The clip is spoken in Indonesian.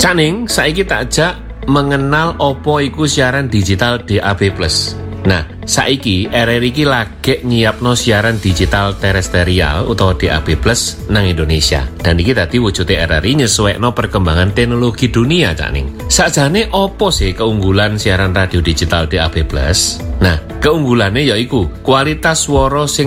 Cak Ning, saiki tak jak mengenal opo iku siaran digital DAB+. Nah, saiki RRI iki lagi nyiapno siaran digital terestrial utawa DAB+ nang Indonesia. Dan iki dadi wujude RRI nyesuaikno perkembangan teknologi dunia, Cak Ning. Sakjane opo sih keunggulan siaran radio digital DAB+? Nah, keunggulannya yaiku kualitas swara sing